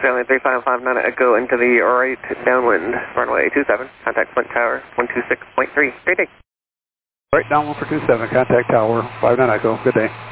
Stanley 3559 Echo into the right downwind, runway 27, contact Flint Tower 126.3. Great day. Right downwind for 27, contact Tower 59 Echo. Good day.